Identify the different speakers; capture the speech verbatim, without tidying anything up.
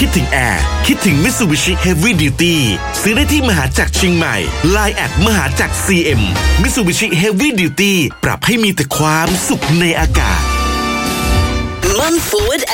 Speaker 1: คิดถึงแอร์คิดถึง Mitsubishi Heavy Duty ซื้อได้ที่มหาจักรเชียงใหม่ ไลน์ แอท มหาจักร ซี เอ็ม Mitsubishi Heavy Duty ปรับให้มีแต่ความสุขในอากาศ
Speaker 2: Mum Forward